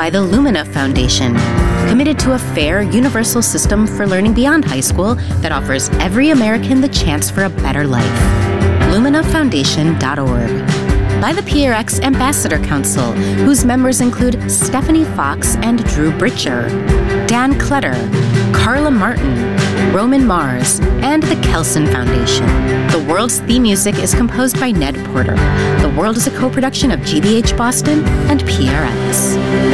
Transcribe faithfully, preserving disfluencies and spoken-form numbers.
by the Lumina Foundation, committed to a fair, universal system for learning beyond high school that offers every American the chance for a better life. lumina foundation dot org. By the P R X Ambassador Council, whose members include Stephanie Fox and Drew Britcher, Dan Kletter, Carla Martin, Roman Mars, and the Kelson Foundation. The World's theme music is composed by Ned Porter. The World is a co-production of G B H Boston and P R X.